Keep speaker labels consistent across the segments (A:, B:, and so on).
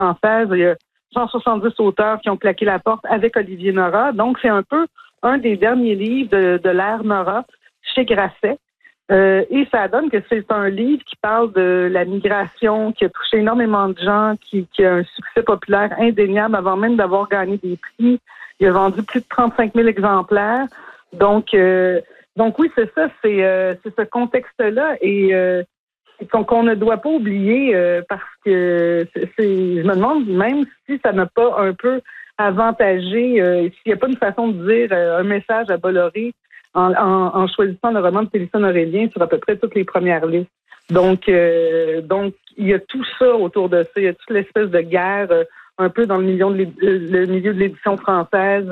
A: française. Il y a 170 auteurs qui ont claqué la porte avec Olivier Nora. Donc, c'est un peu un des derniers livres de l'ère Nora chez Grasset. Et ça donne que c'est un livre qui parle de la migration, qui a touché énormément de gens, qui a un succès populaire indéniable avant même d'avoir gagné des prix. Il a vendu plus de 35 000 exemplaires. Donc oui, c'est ça, c'est ce contexte-là et qu'on ne doit pas oublier parce que je me demande même si ça n'a pas un peu avantagé, s'il n'y a pas une façon de dire un message à Bolloré en choisissant le roman de Télésphone Aurélien sur à peu près toutes les premières listes. Donc il y a tout ça autour de ça, il y a toute l'espèce de guerre un peu dans le milieu de l'édition française.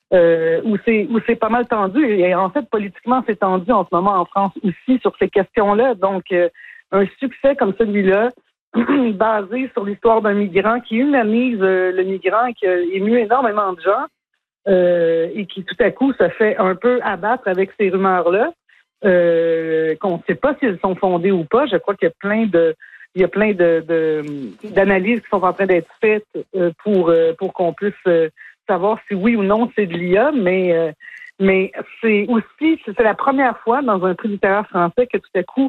A: Où c'est pas mal tendu. Et en fait, politiquement, c'est tendu en ce moment en France aussi sur ces questions-là. Donc, un succès comme celui-là, basé sur l'histoire d'un migrant qui humanise le migrant et qui émue énormément de gens, et qui tout à coup se fait un peu abattre avec ces rumeurs-là, qu'on ne sait pas si elles sont fondées ou pas. Je crois qu'il y a plein d'analyses qui sont en train d'être faites pour qu'on puisse savoir si oui ou non c'est de l'IA, mais c'est aussi, c'est la première fois dans un prix littéraire français que tout à coup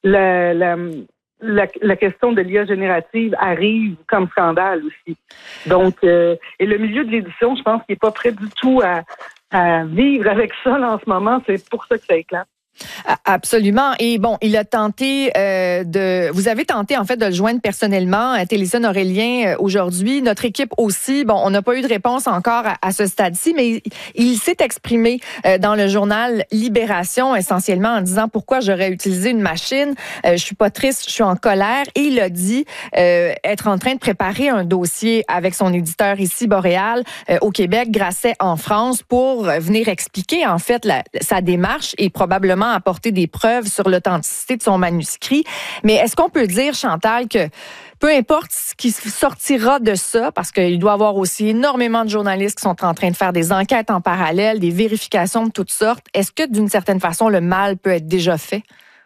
A: la question de l'IA générative arrive comme scandale aussi. Donc, et le milieu de l'édition, je pense qu'il n'est pas prêt du tout à vivre avec ça là, en ce moment. C'est pour ça que ça éclate.
B: Absolument. Et bon, il a tenté vous avez tenté en fait de le joindre personnellement à Télésphone Aurélien aujourd'hui. Notre équipe aussi. Bon, on n'a pas eu de réponse encore à ce stade-ci, mais il s'est exprimé dans le journal Libération essentiellement en disant pourquoi j'aurais utilisé une machine. Je suis pas triste, je suis en colère. Et il a dit être en train de préparer un dossier avec son éditeur ici, Boréal, au Québec, Grasset en France, pour venir expliquer en fait sa démarche et probablement apporter des preuves sur l'authenticité de son manuscrit. Mais est-ce qu'on peut dire, Chantal, que peu importe ce qui sortira de ça, parce qu'il doit y avoir aussi énormément de journalistes qui sont en train de faire des enquêtes en parallèle, des vérifications de toutes sortes, est-ce que d'une certaine façon, le mal peut être déjà fait?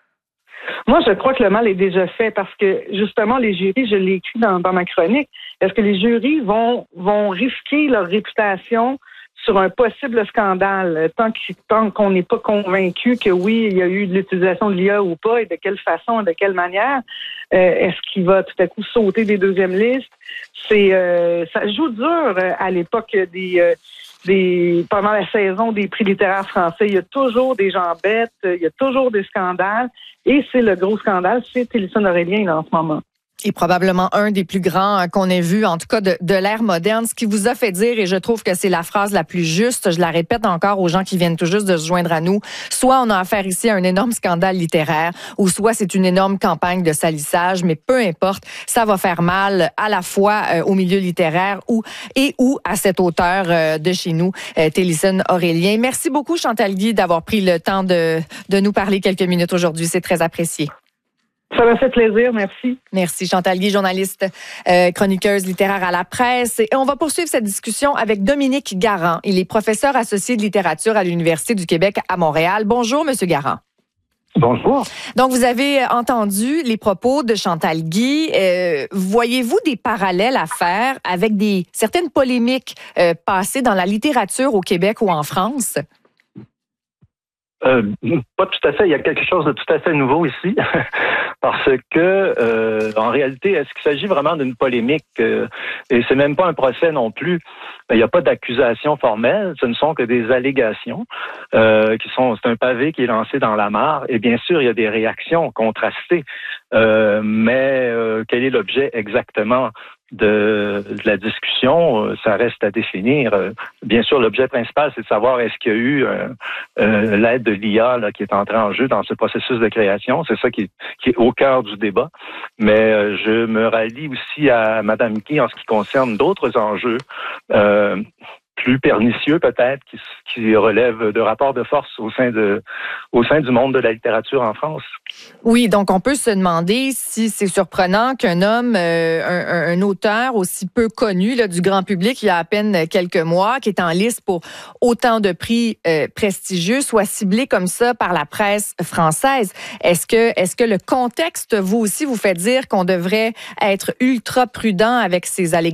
A: Moi, je crois que le mal est déjà fait parce que, justement, les jurys, je l'ai écrit dans ma chronique, est-ce que les jurys vont risquer leur réputation sur un possible scandale, tant qu'on n'est pas convaincu que oui, il y a eu de l'utilisation de l'IA ou pas, et de quelle façon, et de quelle manière, est-ce qu'il va tout à coup sauter des deuxièmes listes? Ça joue dur à l'époque pendant la saison des prix littéraires français. Il y a toujours des gens bêtes, il y a toujours des scandales, et c'est le gros scandale, c'est Télésphone Aurélien là, en ce moment.
B: Et probablement un des plus grands qu'on ait vu, en tout cas de l'ère moderne. Ce qui vous a fait dire, et je trouve que c'est la phrase la plus juste, je la répète encore aux gens qui viennent tout juste de se joindre à nous, soit on a affaire ici à un énorme scandale littéraire, ou soit c'est une énorme campagne de salissage, mais peu importe, ça va faire mal à la fois au milieu littéraire ou à cet auteur de chez nous, Télésphone Aurélien. Merci beaucoup, Chantal Guy, d'avoir pris le temps de nous parler quelques minutes aujourd'hui. C'est très apprécié.
A: Ça m'a fait plaisir, merci.
B: Merci Chantal Guy, journaliste, chroniqueuse littéraire à la presse. Et on va poursuivre cette discussion avec Dominique Garand. Il est professeur associé de littérature à l'Université du Québec à Montréal. Bonjour, Monsieur Garand.
C: Bonjour.
B: Donc, vous avez entendu les propos de Chantal Guy. Voyez-vous des parallèles à faire avec certaines polémiques passées dans la littérature au Québec ou en France?
C: Pas tout à fait. Il y a quelque chose de tout à fait nouveau ici, parce que en réalité, est-ce qu'il s'agit vraiment d'une polémique? Et c'est même pas un procès non plus. Il n'y a pas d'accusation formelle. Ce ne sont que des allégations c'est un pavé qui est lancé dans la mare. Et bien sûr, il y a des réactions contrastées. Mais quel est l'objet exactement de la discussion, ça reste à définir. Bien sûr, l'objet principal, c'est de savoir est-ce qu'il y a eu l'aide de l'IA là, qui est entrée en jeu dans ce processus de création. C'est ça qui est au cœur du débat. Mais je me rallie aussi à Mme Guy en ce qui concerne d'autres enjeux. plus pernicieux peut-être, qui relèvent de rapports de force au sein du monde de la littérature en France.
B: Oui, donc on peut se demander si c'est surprenant qu'un homme, un auteur aussi peu connu là, du grand public, il y a à peine quelques mois, qui est en liste pour autant de prix prestigieux, soit ciblé comme ça par la presse française. Est-ce que le contexte, vous aussi, vous fait dire qu'on devrait être ultra prudent avec ces allégations?